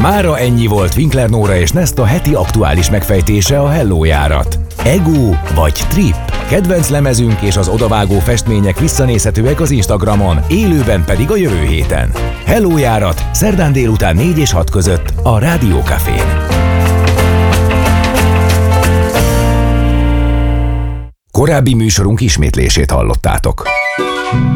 Mára ennyi volt Winkler Nóra és Nesta heti aktuális megfejtése a Hello járat. Ego vagy Trip? Kedvenc lemezünk és az odavágó festmények visszanézhetőek az Instagramon, élőben pedig a jövő héten. Hello járat, szerdán délután 4 és 6 között a Rádió Cafén. Korábbi műsorunk ismétlését hallottátok.